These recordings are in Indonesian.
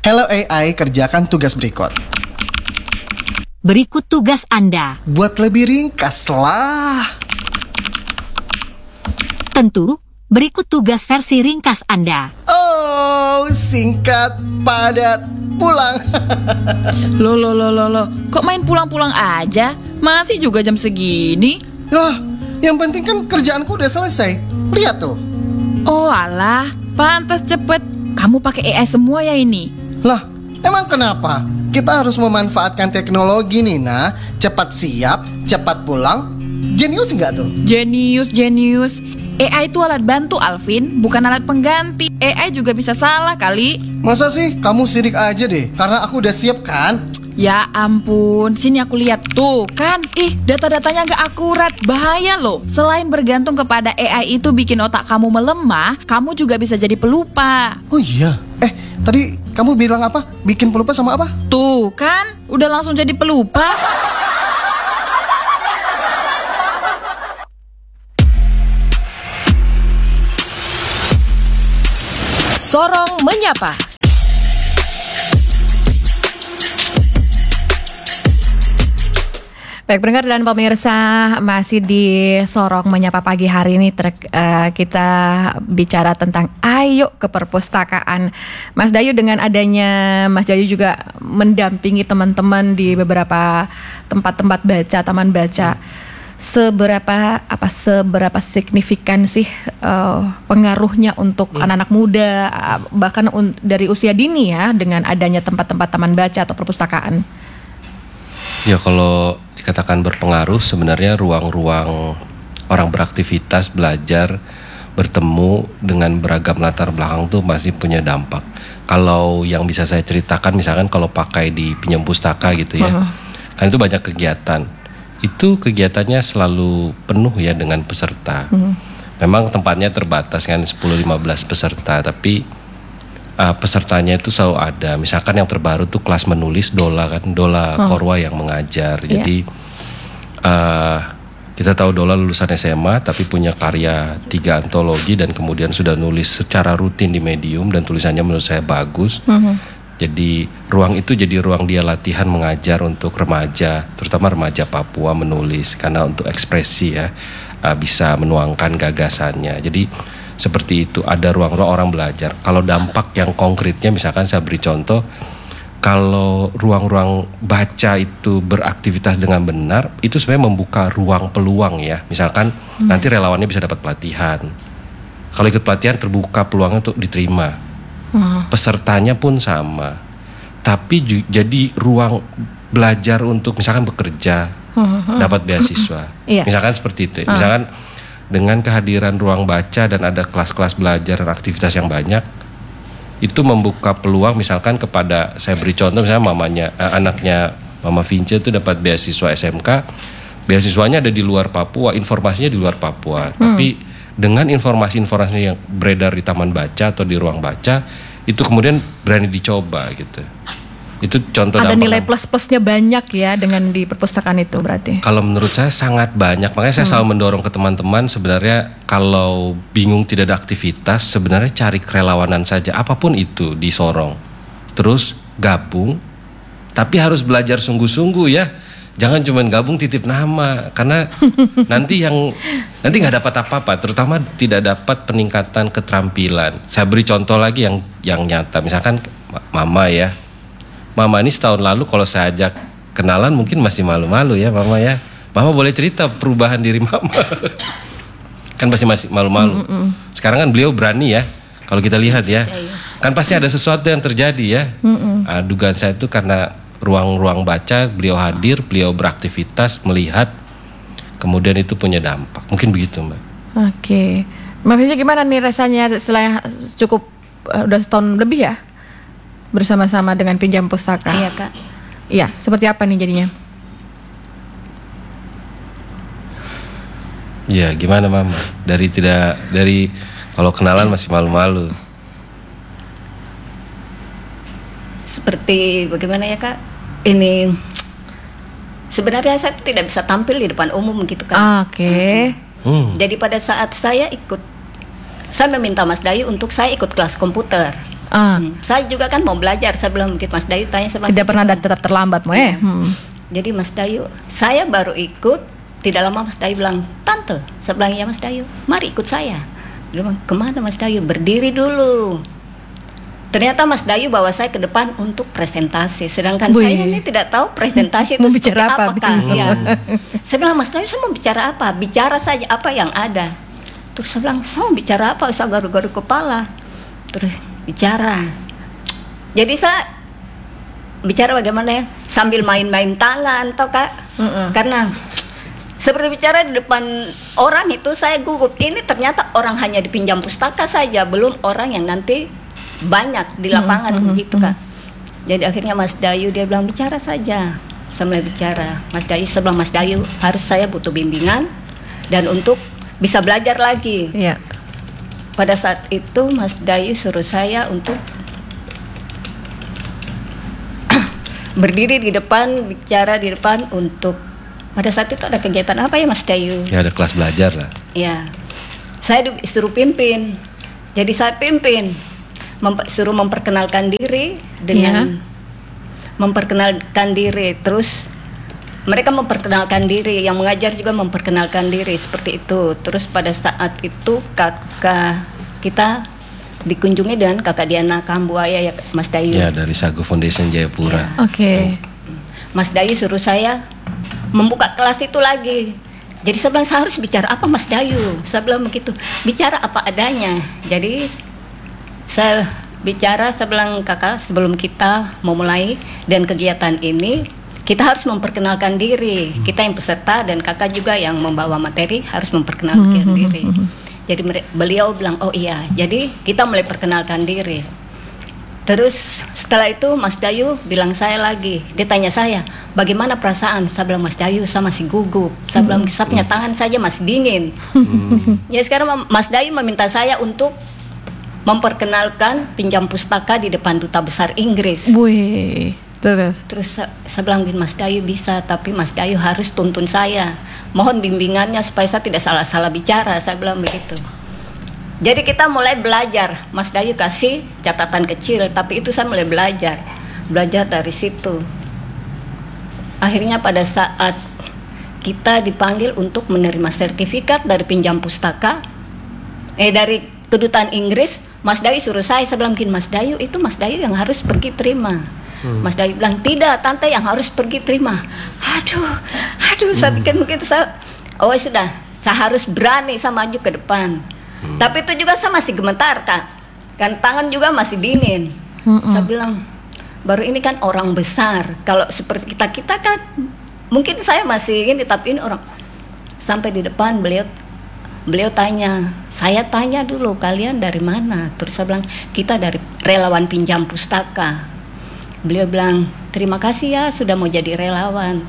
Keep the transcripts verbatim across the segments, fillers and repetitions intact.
Hello A I, kerjakan tugas berikut. Berikut tugas Anda. Buat lebih ringkas lah. Tentu, berikut tugas versi ringkas Anda. Oh, singkat, padat, pulang. Loh, loh, loh, loh, loh. Kok main pulang-pulang aja? Masih juga jam segini? Lah, yang penting kan kerjaanku udah selesai. Lihat tuh. Oh alah, pantas cepet. Kamu pakai A I semua ya ini? Lah, emang kenapa? Kita harus memanfaatkan teknologi nih, nah. Cepat siap, cepat pulang. Jenius nggak tuh? Jenius, jenius. A I itu alat bantu, Alvin, bukan alat pengganti. A I juga bisa salah kali. Masa sih? Kamu sirik aja deh, karena aku udah siap kan? Ya ampun, sini aku lihat tuh kan. Ih, data-datanya nggak akurat, bahaya loh. Selain bergantung kepada A I itu bikin otak kamu melemah, kamu juga bisa jadi pelupa. Oh iya, eh tadi kamu bilang apa? Bikin pelupa sama apa? Tuh kan, udah langsung jadi pelupa. Sorong Menyapa. Baik pendengar dan pemirsa, masih di Sorong Menyapa pagi hari ini ter, uh, kita bicara tentang ayo ke perpustakaan. Mas Dayu, dengan adanya Mas Dayu juga mendampingi teman-teman di beberapa tempat-tempat baca, taman baca. Seberapa apa seberapa signifikan sih uh, pengaruhnya untuk hmm. anak-anak muda, uh, bahkan un, dari usia dini ya, dengan adanya tempat-tempat taman baca atau perpustakaan? Ya, kalau dikatakan berpengaruh, sebenarnya ruang-ruang orang beraktivitas, belajar, bertemu dengan beragam latar belakang tuh masih punya dampak. Kalau yang bisa saya ceritakan, misalkan kalau pakai di pinjam pustaka gitu ya, uh-huh. kan itu banyak kegiatan. Itu kegiatannya selalu penuh ya dengan peserta. Uh-huh. Memang tempatnya terbatas kan, sepuluh sampai lima belas peserta, tapi Uh, pesertanya itu selalu ada. Misalkan yang terbaru tuh kelas menulis Dola kan, Dola oh. Korwa yang mengajar. Yeah. Jadi uh, kita tahu Dola lulusan S M A tapi punya karya tiga antologi dan kemudian sudah nulis secara rutin di Medium dan tulisannya menurut saya bagus. Mm-hmm. Jadi ruang itu jadi ruang dia latihan mengajar untuk remaja, terutama remaja Papua menulis karena untuk ekspresi ya, uh, bisa menuangkan gagasannya. Jadi seperti itu, ada ruang-ruang orang belajar. Kalau dampak yang konkretnya, misalkan saya beri contoh, kalau ruang-ruang baca itu beraktivitas dengan benar, itu sebenarnya membuka ruang peluang ya. Misalkan hmm. nanti relawannya bisa dapat pelatihan. Kalau ikut pelatihan terbuka peluangnya untuk diterima. Hmm. Pesertanya pun sama. Tapi ju- jadi ruang belajar untuk misalkan bekerja, hmm. dapat beasiswa. Hmm. Misalkan seperti itu. Hmm. Misalkan dengan kehadiran ruang baca dan ada kelas-kelas belajar dan aktivitas yang banyak, itu membuka peluang misalkan kepada, saya beri contoh misalnya mamanya, eh, anaknya Mama Vince itu dapat beasiswa S M K, beasiswanya ada di luar Papua, informasinya di luar Papua, hmm. tapi dengan informasi-informasi yang beredar di taman baca atau di ruang baca, itu kemudian berani dicoba gitu. Itu contoh ada dampak. Nilai plus-plusnya banyak ya dengan di perpustakaan itu berarti. Kalau menurut saya sangat banyak. Makanya saya hmm. selalu mendorong ke teman-teman, sebenarnya kalau bingung tidak ada aktivitas, sebenarnya cari kerelawanan saja, apapun itu di Sorong. Terus gabung, tapi harus belajar sungguh-sungguh ya. Jangan cuma gabung titip nama, karena nanti yang nanti nggak dapat apa-apa, terutama tidak dapat peningkatan keterampilan. Saya beri contoh lagi yang yang nyata, misalkan Mama ya. Mama ini setahun lalu kalau saya ajak kenalan mungkin masih malu-malu ya Mama ya. Mama boleh cerita perubahan diri Mama. Kan pasti masih malu-malu. Mm-mm. Sekarang kan beliau berani ya. Kalau kita lihat ya. Kan pasti ada sesuatu yang terjadi ya. Nah, dugaan saya itu karena ruang-ruang baca, beliau hadir, beliau beraktivitas, melihat, kemudian itu punya dampak. Mungkin begitu Mbak. Oke. Mbak Vince gimana nih rasanya setelah cukup uh, udah setahun lebih ya? Bersama-sama dengan pinjam pustaka. Iya Kak. Iya, seperti apa nih jadinya? Ya gimana Mama? Dari tidak dari kalau kenalan masih malu-malu. Seperti bagaimana ya Kak? Ini sebenarnya saya tidak bisa tampil di depan umum gitu kan. Oke. Okay. Hmm. Jadi pada saat saya ikut, saya meminta Mas Dayu untuk saya ikut kelas komputer. Ah. Hmm, Saya juga kan mau belajar. Saya bilang begitu, Mas Dayu tanya saya bilang, Tidak pernah dat- tetap terlambat, mau ya? Iya. Hmm. Jadi Mas Dayu, saya baru ikut, tidak lama Mas Dayu bilang, Tante, saya bilang, ya Mas Dayu, mari ikut saya. Dia bilang, kemana Mas Dayu? Berdiri dulu. Ternyata Mas Dayu bawa saya ke depan untuk presentasi, sedangkan Wih. saya ini tidak tahu presentasi itu Mau seperti bicara apa? apakah. Hmm. Iya. Saya bilang, Mas Dayu, saya mau bicara apa? Bicara saja apa yang ada. Terus saya bilang, saya mau bicara apa? Saya garu-garu kepala. Terus bicara. Jadi saya bicara bagaimana ya? Sambil main-main tangan, tau Kak? Mm-mm. Karena seperti bicara di depan orang itu saya gugup. Ini ternyata orang hanya dipinjam pustaka saja, belum orang yang nanti banyak di lapangan begitu Kak. Jadi akhirnya Mas Dayu dia bilang bicara saja. Saya mulai bicara. Mas Dayu, saya bilang Mas Dayu harus saya butuh bimbingan dan untuk bisa belajar lagi. Iya. Pada saat itu Mas Dayu suruh saya untuk berdiri di depan, bicara di depan untuk pada saat itu ada kegiatan apa ya Mas Dayu? Ya ada kelas belajar lah. Ya, saya disuruh pimpin. Jadi saya pimpin, Memp- suruh memperkenalkan diri dengan memperkenalkan diri. Terus mereka memperkenalkan diri, yang mengajar juga memperkenalkan diri seperti itu. Terus pada saat itu kakak kita dikunjungi dengan kakak Diana Kambuaya ya Mas Dayu. Ya dari Sago Foundation Jayapura. Oke. Mas Dayu suruh saya membuka kelas itu lagi. Jadi saya bilang, saya harus bicara apa Mas Dayu? Saya bilang begitu, bicara apa adanya. Jadi saya bicara, saya bilang kakak sebelum kita memulai dan kegiatan ini, kita harus memperkenalkan diri. Kita yang peserta dan kakak juga yang membawa materi harus memperkenalkan diri. Jadi mere- beliau bilang, oh iya, jadi kita mulai perkenalkan diri. Terus setelah itu Mas Dayu bilang saya lagi, dia tanya saya, bagaimana perasaan? Saya bilang Mas Dayu, saya masih gugup. Saya bilang saya punya tangan saja masih dingin. Ya sekarang Mas Dayu meminta saya untuk memperkenalkan pinjam pustaka di depan Duta Besar Inggris. Wih. Terus. Terus saya, saya bilang Mas Dayu bisa, tapi Mas Dayu harus tuntun saya. Mohon bimbingannya supaya saya tidak salah-salah bicara. Saya bilang begitu. Jadi kita mulai belajar. Mas Dayu kasih catatan kecil, tapi itu saya mulai belajar. Belajar dari situ. Akhirnya pada saat kita dipanggil untuk menerima sertifikat dari pinjam pustaka, eh dari kedutaan Inggris, Mas Dayu suruh saya, saya bilang begini, Mas Dayu itu Mas Dayu yang harus pergi terima. Hmm. Mas Dayu bilang, tidak, Tante yang harus pergi terima. Aduh, aduh, hmm. saya pikir begitu, saya, oh sudah, saya harus berani, saya maju ke depan. Hmm. Tapi itu juga saya masih gemetar, Kak. Kan tangan juga masih dingin. Hmm. Saya bilang, baru ini kan orang besar. Kalau seperti kita-kita kan, mungkin saya masih ini, tapi ini orang. Sampai di depan beliau, beliau tanya, saya tanya dulu, kalian dari mana? Terus saya bilang, kita dari relawan pinjam pustaka. Beliau bilang, terima kasih ya sudah mau jadi relawan.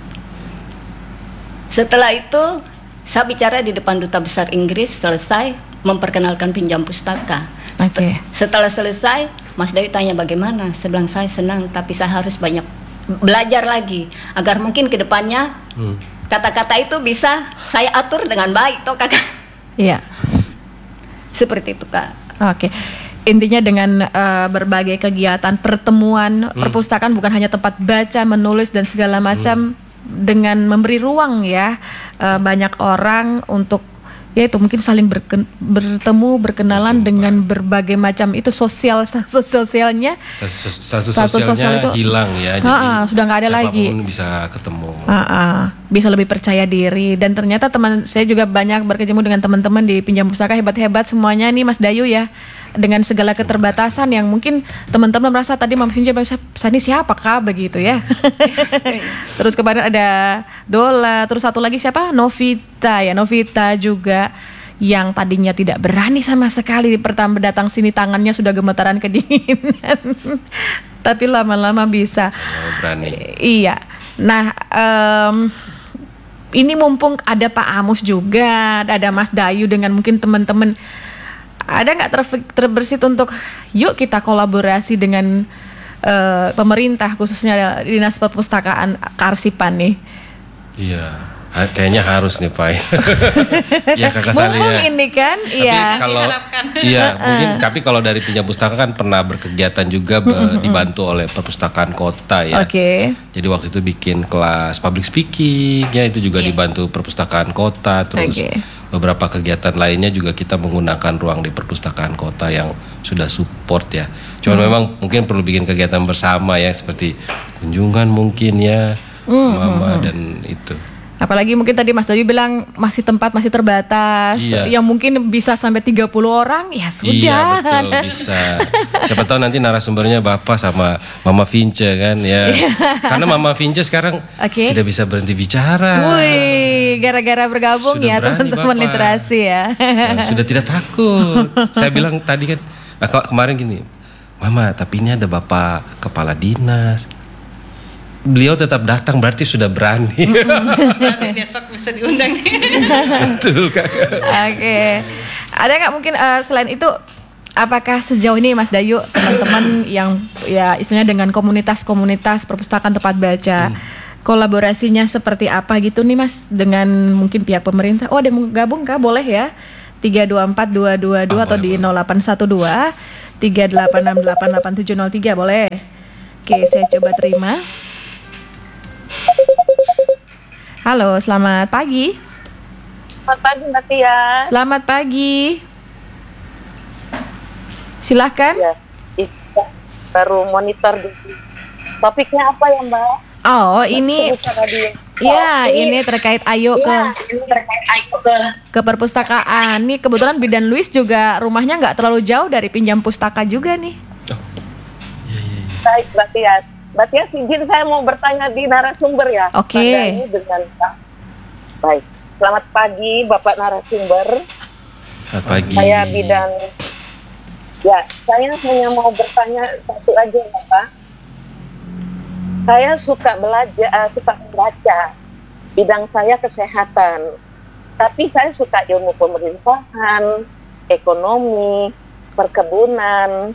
Setelah itu, saya bicara di depan Duta Besar Inggris, selesai memperkenalkan pinjam pustaka. Oke. Setelah selesai, Mas Dayu tanya bagaimana? Saya bilang, saya senang, tapi saya harus banyak belajar lagi agar mungkin ke depannya hmm. kata-kata itu bisa saya atur dengan baik, toh Kakak. Iya. Seperti itu, Kak. Oke. Intinya dengan uh, berbagai kegiatan pertemuan hmm. perpustakaan bukan hanya tempat baca, menulis dan segala macam, hmm. dengan memberi ruang ya uh, banyak orang untuk ya itu mungkin saling berken, bertemu, berkenalan Berjumpa. Dengan berbagai macam itu sosial status sosialnya status, status, status sosialnya itu hilang ya, jadi ha-ha, sudah nggak ada lagi, bisa ketemu, ha-ha, bisa lebih percaya diri. Dan ternyata teman saya juga banyak berkecimpung dengan teman-teman di pinjam pustaka hebat-hebat semuanya nih Mas Dayu ya, dengan segala keterbatasan yang mungkin teman-teman merasa tadi Mam Sinja ini siapa kah begitu ya. Terus kemarin ada Dola, terus satu lagi siapa? Novita ya, Novita juga yang tadinya tidak berani sama sekali, pertama datang sini tangannya sudah gemetaran kedinginan. Tapi lama-lama bisa. Oh, berani. Iya. Nah, um, ini mumpung ada Pak Amus juga, ada Mas Dayu dengan mungkin teman-teman, ada nggak ter- terbersit untuk yuk kita kolaborasi dengan uh, pemerintah khususnya Dinas Perpustakaan Kearsipan nih? Iya, Ha- kayaknya harus nih Pak. Ya Kakak Sali Mumpung ya. ini kan, Tapi iya. kalau iya mungkin tapi kalau dari pinjam pustaka kan pernah berkegiatan juga be- dibantu oleh perpustakaan kota ya. Oke. Jadi waktu itu bikin kelas public speaking ya itu juga dibantu perpustakaan kota terus Oke. beberapa kegiatan lainnya juga kita menggunakan ruang di perpustakaan kota yang sudah support ya. Cuman memang mungkin perlu bikin kegiatan bersama ya seperti kunjungan mungkin ya mama dan itu. Apalagi mungkin tadi Mas Dayu bilang masih tempat masih terbatas, Iya. yang mungkin bisa sampai tiga puluh orang, ya sudah. Iya betul bisa. Siapa tahu nanti narasumbernya Bapak sama Mama Vince kan ya. Karena Mama Vince sekarang Oke. tidak bisa berhenti bicara. Wih, gara-gara bergabung Sudah ya berani, teman-teman Bapak. literasi ya. Nah, sudah tidak takut. Saya bilang tadi kan nah, ke- kemarin gini, Mama tapi ini ada Bapak Kepala Dinas. Beliau tetap datang berarti sudah berani. Berarti besok bisa diundang nih. Betul Kakak. Oke. Ada nggak mungkin eh, selain itu, apakah sejauh ini Mas Dayu teman-teman yang ya istilahnya dengan komunitas-komunitas perpustakaan tempat baca, kolaborasinya seperti apa gitu nih Mas dengan mungkin pihak pemerintah? Oh ada yang mau gabung kah? Boleh ya. tiga dua empat dua dua dua Oh, atau boleh, di nol delapan satu dua tiga delapan enam delapan delapan tujuh nol tiga boleh. Oke, saya coba terima. Halo, selamat pagi. Selamat pagi Mbak Tia. Selamat pagi. Silahkan. Ya, itu baru monitor di topiknya apa ya Mbak? Oh, ini Bisa radio. ya ini terkait ayo ke Ya, ini terkait ayo ke ke perpustakaan. Nih kebetulan Bidan Luis juga rumahnya nggak terlalu jauh dari pinjam pustaka juga nih. baik Mbak Tia. Mbak Tia izin saya mau bertanya di narasumber ya. Oke. Pada ini dengan baik. Selamat pagi Bapak narasumber. Selamat pagi. Saya bidan. Ya, saya hanya mau bertanya satu aja Bapak. Saya suka belajar, uh, suka membaca. Bidang saya kesehatan. Tapi saya suka ilmu pemerintahan, ekonomi, perkebunan,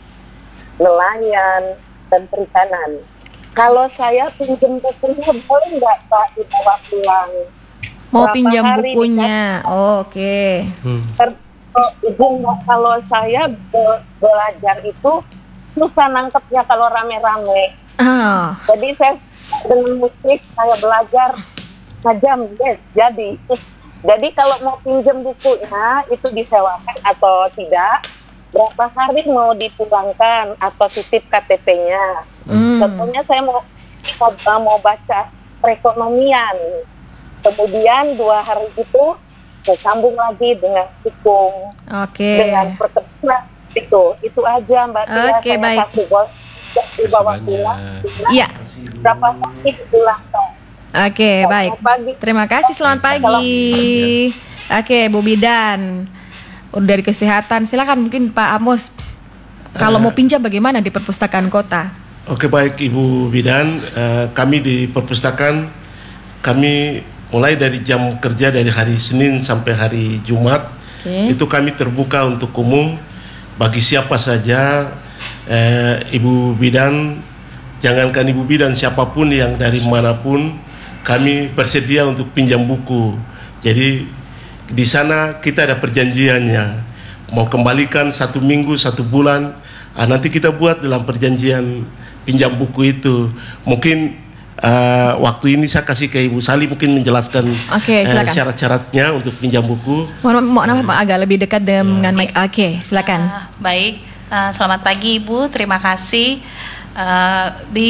nelayan, dan perikanan. Kalau saya pinjam bukunya boleh nggak Pak dibawa pulang? Mau Berapa pinjam hari bukunya. Oh, oke. Ter- oh, Ibu, kalau saya be- belajar itu susah nangkepnya kalau rame-rame. Ah, Jadi saya dengan musik saya belajar sajam, yes, jadi. Jadi kalau mau pinjam bukunya itu disewakan atau tidak? Berapa hari mau dipulangkan atau titip K T P-nya? Hmm. Contohnya saya mau mau baca perekonomian. Kemudian dua hari itu saya sambung lagi dengan hukum, oke. dengan perkebunan itu. Itu aja Mbak Tia. Oke, saya baik. kasih bos dibawa Kasih pulang. banyak. Iya. Berapa hari dipulangkan? Oke, baik. Selamat pagi. Terima kasih, selamat pagi. Oke, Bu Bidan. Udah dari kesehatan, silakan mungkin Pak Amos. Kalau mau pinjam bagaimana di perpustakaan kota? Oke baik Ibu Bidan, Eh, kami di perpustakaan kami mulai dari jam kerja dari hari Senin sampai hari Jumat Oke. itu kami terbuka untuk umum bagi siapa saja eh, Ibu Bidan, jangankan Ibu Bidan siapapun yang dari manapun kami bersedia untuk pinjam buku. Jadi di sana kita ada perjanjiannya, mau kembalikan satu minggu, satu bulan, ah, nanti kita buat dalam perjanjian pinjam buku itu. Mungkin uh, waktu ini saya kasih ke Ibu Sali mungkin menjelaskan Oke, eh, silakan. syarat-syaratnya untuk pinjam buku. Mohon mohon maaf agak lebih dekat dengan mic. Oke, silakan. Ah, baik, Ah, selamat pagi Ibu, terima kasih. Ah, di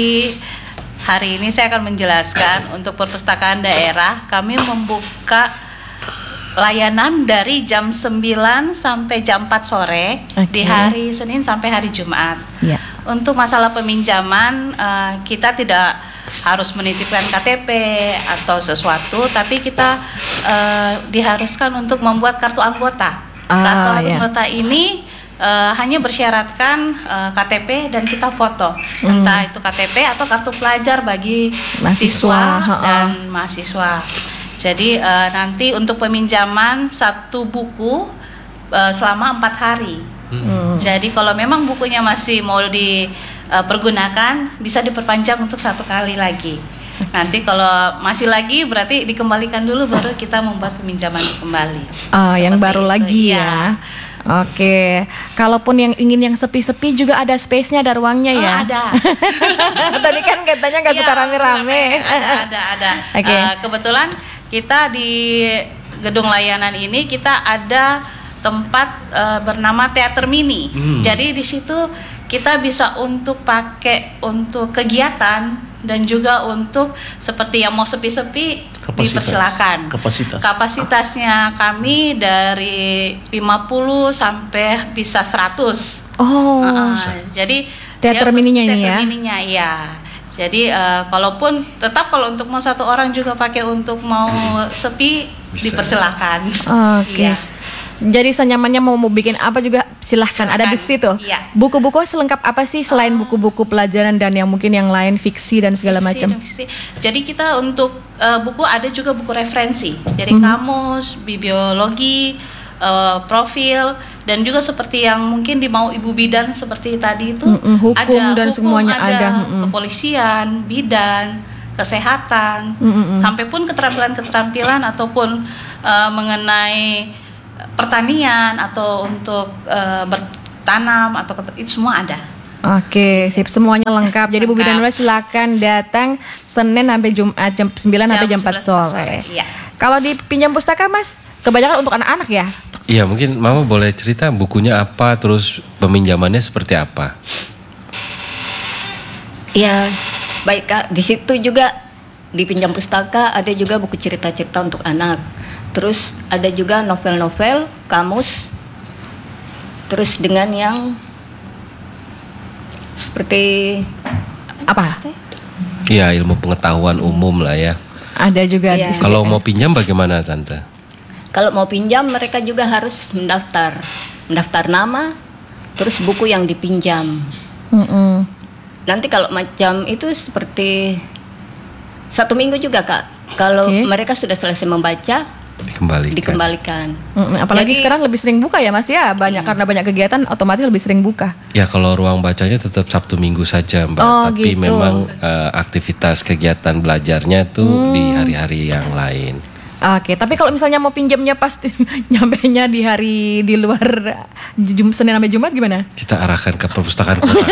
hari ini saya akan menjelaskan untuk perpustakaan daerah kami membuka layanan dari jam sembilan sampai jam empat sore Oke. di hari Senin sampai hari Jumat. Ya. Untuk masalah peminjaman eh, kita tidak harus menitipkan K T P atau sesuatu, tapi kita eh, diharuskan untuk membuat kartu anggota. Ah, kartu ya. anggota ini eh, hanya bersyaratkan eh, K T P dan kita foto, entah itu K T P atau kartu pelajar bagi Mahasiswa, siswa ha-ha. dan mahasiswa. Jadi eh, nanti untuk peminjaman satu buku eh, selama empat hari. Hmm. Jadi kalau memang bukunya masih mau dipergunakan, bisa diperpanjang untuk satu kali lagi. Nanti kalau masih lagi berarti dikembalikan dulu baru kita membuat peminjaman kembali. Oh, yang Seperti baru itu, lagi iya. ya. Oke, kalaupun yang ingin yang sepi-sepi juga ada space-nya, ada ruangnya Oh, ya. ada. Tadi kan katanya nggak suka Iya, rame-rame. Ada, ada, ada. Oke. Eh, kebetulan kita di gedung layanan ini kita ada tempat eh, bernama teater mini. Jadi di situ kita bisa untuk pakai untuk kegiatan dan juga untuk seperti yang mau sepi-sepi Kapasitas. dipersilakan. Kapasitas. Kapasitasnya kami dari lima puluh sampai bisa seratus. Oh, Uh, jadi Teater dia- mininya ini teater ya? mininya iya. Jadi eh, kalaupun tetap kalau untuk mau satu orang juga pakai untuk mau sepi Bisa. dipersilakan. Oke. Iya. Jadi senyamannya mau mau bikin apa juga silahkan, ada di situ. Iya. Buku-buku selengkap apa sih selain buku-buku pelajaran dan yang mungkin yang lain fiksi dan segala Fiksi, macam? fiksi. Jadi kita untuk eh, buku ada juga buku referensi. Jadi Mhm. kamus, bibliologi, eh, profil dan juga seperti yang mungkin dimau Ibu Bidan seperti tadi itu Mm-mm, hukum ada dan hukum, semuanya ada, mm-mm. kepolisian, bidan, kesehatan, Mm-mm. sampai pun keterampilan-keterampilan ataupun eh, mengenai pertanian atau untuk eh, bertanam atau ket- itu semua ada. Oke, sip, semuanya lengkap. Jadi Bu Bidan Nulis silakan datang Senin sampai Jumat jam sembilan sampai jam empat sebelas sore. Iya. Kalau di pinjam pustaka Mas, kebanyakan untuk anak-anak ya? Iya, mungkin Mama boleh cerita bukunya apa, terus peminjamannya seperti apa? Ya, baik Kak. Di situ juga di pinjam pustaka ada juga buku cerita-cerita untuk anak. Terus ada juga novel-novel, kamus. Terus dengan yang seperti Apa? Iya, ilmu pengetahuan umum lah ya. Ada juga Iya. di situ. Kalau mau pinjam bagaimana Tante? kalau mau pinjam mereka juga harus mendaftar, mendaftar nama, terus buku yang dipinjam. Mm-mm. Nanti kalau macam itu seperti satu minggu juga Kak. Kalau Oke. mereka sudah selesai membaca, Dikembalikan. dikembalikan. Mm-mm. Apalagi Jadi- sekarang lebih sering buka ya Mas ya, banyak karena banyak kegiatan otomatis lebih sering buka. Ya kalau ruang bacanya tetap Sabtu Minggu saja Mbak. Oh, Tapi gitu. memang eh, aktivitas kegiatan belajarnya tuh di Hmm. hari-hari yang lain. Oke, tapi kalau misalnya mau pinjamnya pas nyampainya di hari di luar Jum, Senin sampai Jumat gimana? Kita arahkan ke perpustakaan kota.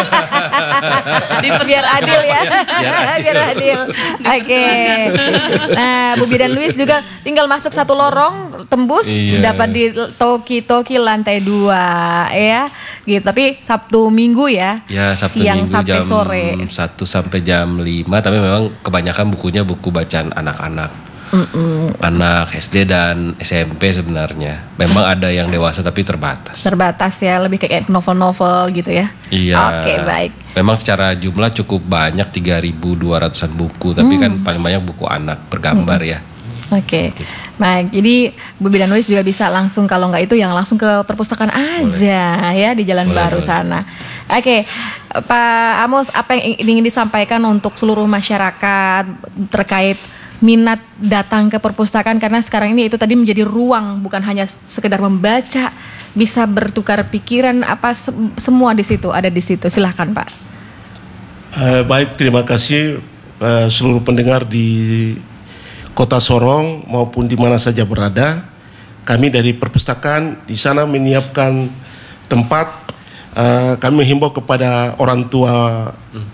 Biar adil ya. Biar adil. Oke. Nah, Bu Bidan Luis juga tinggal masuk satu lorong, tembus, Iya. dapat di Toki-Toki lantai dua ya. Gitu. Tapi Sabtu Minggu ya. Ya Sabtu siang Minggu sampai jam sore. satu sampai jam lima. Tapi memang kebanyakan bukunya buku bacaan anak-anak. Anak S D dan S M P sebenarnya. Memang ada yang dewasa tapi terbatas. Terbatas ya, lebih kayak novel-novel gitu ya. Iya. Oke, baik. Memang secara jumlah cukup banyak tiga ribu dua ratusan buku. Tapi kan paling banyak buku anak bergambar ya. Oke, baik. Jadi Bu Bidan Nulis juga bisa langsung, kalau nggak itu yang langsung ke perpustakaan aja ya di Jalan Boleh, Baru boleh. sana. Oke, Pak Amos, apa yang ingin disampaikan untuk seluruh masyarakat terkait minat datang ke perpustakaan, karena sekarang ini itu tadi menjadi ruang, bukan hanya sekedar membaca, bisa bertukar pikiran, apa se- semua di situ, ada di situ. Silahkan Pak. Eh, baik, terima kasih eh, seluruh pendengar di Kota Sorong maupun di mana saja berada. Kami dari perpustakaan di sana menyiapkan tempat. Eh, kami menghimbau kepada orang tua,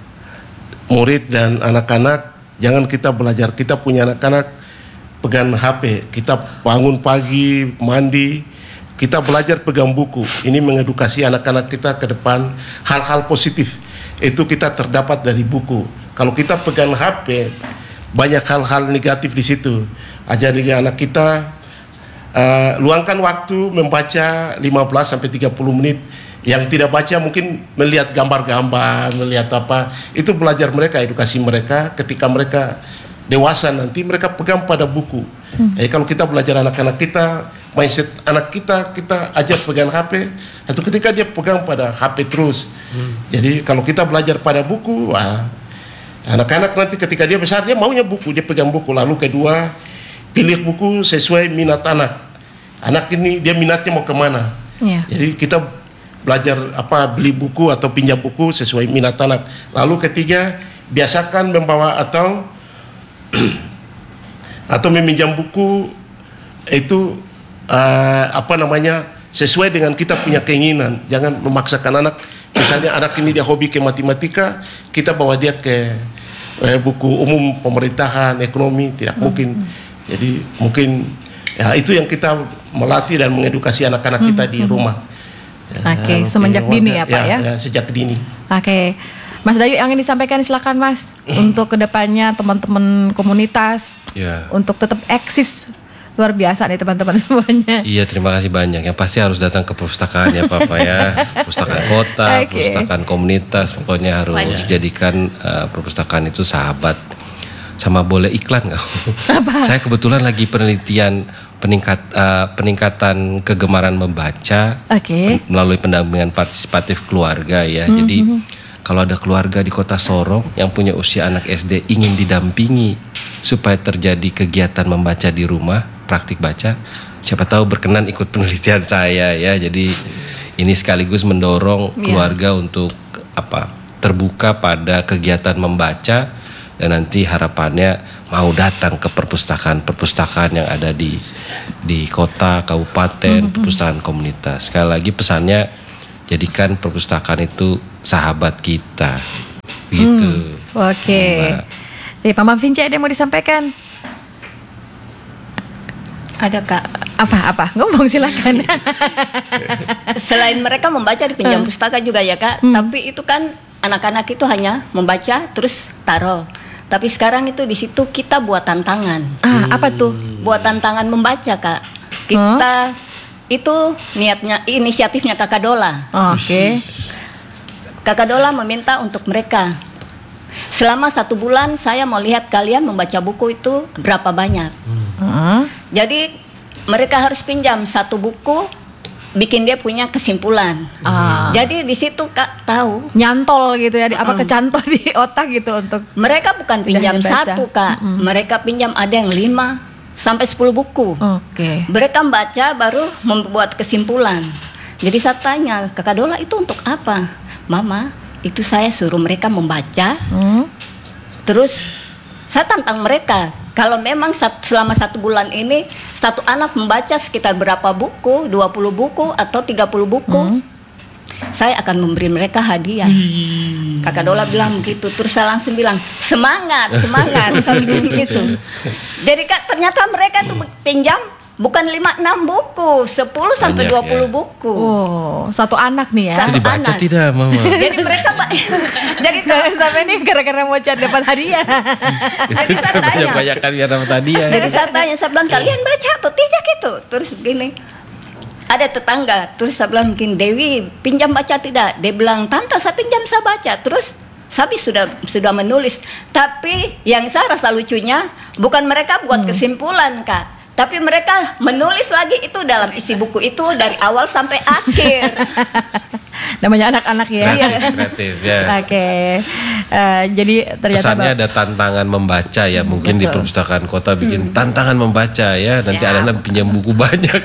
murid dan anak-anak, jangan kita belajar. Kita punya anak-anak pegang H P, kita bangun pagi, mandi, kita belajar pegang buku. Ini mengedukasi anak-anak kita ke depan hal-hal positif. Itu kita terdapat dari buku. Kalau kita pegang H P, banyak hal-hal negatif di situ. Ajari anak kita, uh, luangkan waktu membaca lima belas sampai tiga puluh menit. Yang tidak baca mungkin melihat gambar-gambar, melihat apa. Itu belajar mereka, edukasi mereka. Ketika mereka dewasa nanti mereka pegang pada buku. Hmm. Jadi kalau kita belajar anak-anak kita, mindset anak kita, kita ajar pegang H P. Atau ketika dia pegang pada H P terus. Hmm. Jadi kalau kita belajar pada buku, wah, anak-anak nanti ketika dia besar dia maunya buku, dia pegang buku. Lalu kedua, pilih buku sesuai minat anak. Anak ini dia minatnya mau kemana. Ya. Jadi kita belajar apa beli buku atau pinjam buku sesuai minat anak. Lalu ketiga, biasakan membawa atau atau meminjam buku itu uh, apa namanya sesuai dengan kita punya keinginan. Jangan memaksakan anak. Misalnya anak ini dia hobi ke matematika, kita bawa dia ke eh, buku umum pemerintahan, ekonomi, tidak mungkin. Jadi mungkin ya itu yang kita melatih dan mengedukasi anak-anak kita di rumah. Ya, Oke, okay, semenjak dini ya Pak ya? Ya, sejak dini. Oke, okay. Mas Dayu yang ingin disampaikan silakan Mas untuk kedepannya teman-teman komunitas Ya. untuk tetap eksis. Luar biasa nih teman-teman semuanya. Iya, terima kasih banyak. Yang pasti harus datang ke perpustakaan ya Papa ya. Perpustakaan kota, Okay. perpustakaan komunitas, pokoknya harus Banyak. jadikan uh, perpustakaan itu sahabat. Sama boleh iklan nggak? Saya kebetulan lagi penelitian peningkat uh, peningkatan kegemaran membaca Oke. pen- melalui pendampingan partisipatif keluarga ya. Jadi kalau ada keluarga di Kota Sorong yang punya usia anak S D ingin didampingi supaya terjadi kegiatan membaca di rumah, praktik baca, siapa tahu berkenan ikut penelitian saya ya. Jadi ini sekaligus mendorong Iya. keluarga untuk apa? Terbuka pada kegiatan membaca dan nanti harapannya mau datang ke perpustakaan-perpustakaan yang ada di di kota, kabupaten, perpustakaan komunitas. Sekali lagi pesannya jadikan perpustakaan itu sahabat kita. Begitu. Oke. Mbak. Jadi Pak Vinci ada yang mau disampaikan? Ada Kak. Apa-apa? Ngomong silakan. Selain mereka membaca di pinjam pustaka juga ya Kak, tapi itu kan anak-anak itu hanya membaca terus taruh. Tapi sekarang itu di situ kita buat tantangan. Ah, apa tuh? Buat tantangan membaca Kak. Kita itu niatnya inisiatifnya Kakak Dola. Oke. Kakak Dola meminta untuk mereka. Selama satu bulan saya mau lihat kalian membaca buku itu berapa banyak. Heeh. Jadi mereka harus pinjam satu buku, bikin dia punya kesimpulan. Ah. Jadi di situ Kak tahu Nyantol gitu ya, di- apa kecantol di otak gitu untuk mereka bukan pinjam Udah dibaca. satu Kak, mereka pinjam ada yang lima sampai sepuluh buku. Oke. Mereka membaca baru membuat kesimpulan. Jadi saya tanya, Kakak Dola itu untuk apa? Mama, itu saya suruh mereka membaca. Hmm. Terus saya tantang mereka, kalau memang sat- selama satu bulan ini satu anak membaca sekitar berapa buku, dua puluh buku atau tiga puluh buku, saya akan memberi mereka hadiah. Kakak Dola bilang begitu, terus saya langsung bilang semangat, semangat, saya bilang begitu. Jadi Kak, ternyata mereka tuh pinjam bukan lima enam buku, sepuluh sampai Banyak dua puluh ya. buku. Oh, satu anak nih ya. Satu Itu dibaca anak. tidak Mama? Jadi mereka Pak, jadi Jangan kalau sampai nih gara-gara mau cari dapat hadiah. jadi saya tanya, Banyak-banyakan biar dapat hadiah. Jadi saya tanya, saya bilang kalian baca atau tidak gitu. Terus begini, ada tetangga, terus saya bilang mungkin Dewi pinjam baca tidak? Dia bilang tante saya pinjam saya baca. Terus Sabi sudah sudah menulis. Tapi yang saya rasa lucunya bukan mereka buat kesimpulan Kak, tapi mereka menulis lagi itu dalam isi buku itu dari awal sampai akhir. Namanya anak-anak ya. Kreatif, kreatif ya. Oke. Eh, jadi ternyata Pesannya Bap- ada tantangan membaca ya, mungkin di betul. perpustakaan kota bikin tantangan membaca ya. Nanti anak-anak pinjam buku banyak.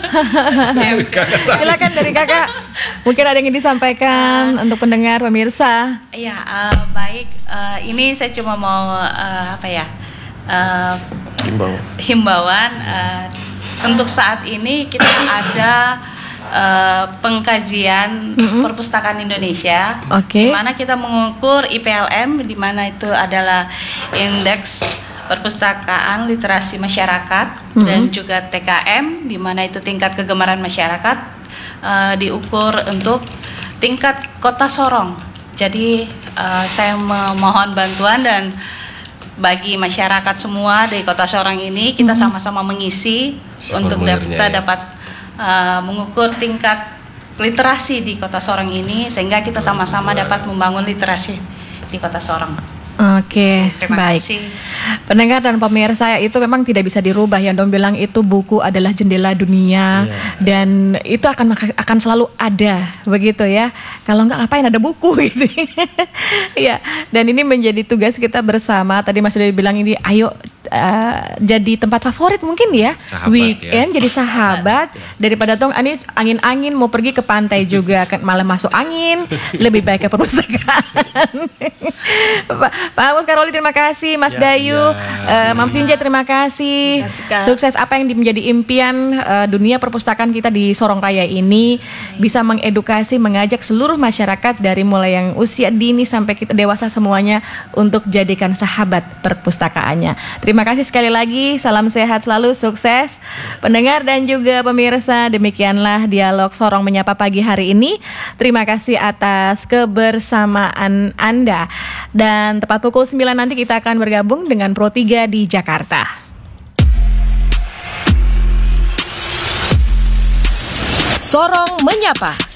Silakan dari kakak. Mungkin ada yang ingin disampaikan untuk pendengar pemirsa. Iya, eh, baik. Eh, ini saya cuma mau eh, apa ya? eh, himbauan eh, untuk saat ini kita ada eh, pengkajian perpustakaan Indonesia, Oke. di mana kita mengukur I P L M, di mana itu adalah indeks perpustakaan literasi masyarakat, dan juga T K M, di mana itu tingkat kegemaran masyarakat, eh, diukur untuk tingkat Kota Sorong. Jadi eh, saya memohon bantuan dan bagi masyarakat semua dari Kota Sorong ini kita sama-sama mengisi Si untuk formulirnya kita ya. dapat uh, mengukur tingkat literasi di Kota Sorong ini, sehingga kita sama-sama dapat membangun literasi di Kota Sorong. Oke, Terima baik. kasih. Pendengar dan pemirsa, itu memang tidak bisa dirubah. Yang Dom bilang itu buku adalah jendela dunia, dan itu akan akan selalu ada, begitu ya. Kalau nggak ngapain ada buku gitu. Ya, dan ini menjadi tugas kita bersama. Tadi Mas Dewi bilang ini, ayo uh, jadi tempat favorit mungkin ya. Sahabat, Weekend ya. jadi sahabat daripada tong ini angin-angin mau pergi ke pantai juga kan malah masuk angin, lebih baik ke perpustakaan. Pak Pak Agus Karoli terima kasih, Mas Ya, Dayu, ya. uh, Mam Finja terima kasih. Terima kasih, Kak. Sukses apa yang menjadi impian uh, dunia perpustakaan kita di Sorong Raya ini, bisa mengedukasi, mengajak seluruh masyarakat dari mulai yang usia dini sampai kita dewasa semuanya untuk jadikan sahabat perpustakaannya. Terima kasih sekali lagi, salam sehat selalu, sukses pendengar dan juga pemirsa. Demikianlah dialog Sorong Menyapa pagi hari ini. Terima kasih atas kebersamaan Anda. Dan tepat pukul sembilan nanti kita akan bergabung dengan Pro tiga di Jakarta. Sorong Menyapa.